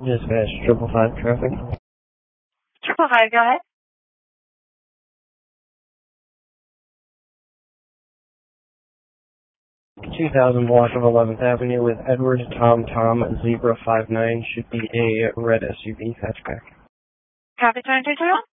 Dispatch 555 traffic. 555, go ahead. 2000 block of 11th Avenue with Edward Tom Zebra 59 should be a red SUV hatchback. Copy 22.